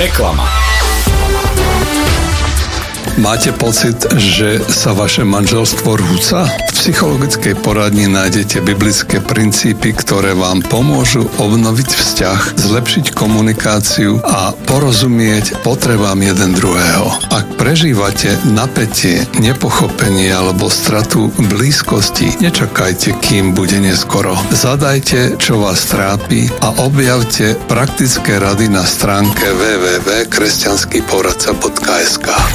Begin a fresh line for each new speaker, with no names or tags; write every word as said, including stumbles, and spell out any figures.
Reklama.
Máte pocit, že sa vaše manželstvo rúca? V psychologickej poradni nájdete biblické princípy, ktoré vám pomôžu obnoviť vzťah, zlepšiť komunikáciu a porozumieť potrebám jeden druhého. Ak prežívate napätie, nepochopenie alebo stratu blízkosti, nečakajte, kým bude neskoro. Zadajte, čo vás trápi a objavte praktické rady na stránke w w w bodka kresťanský poradca bodka es ká.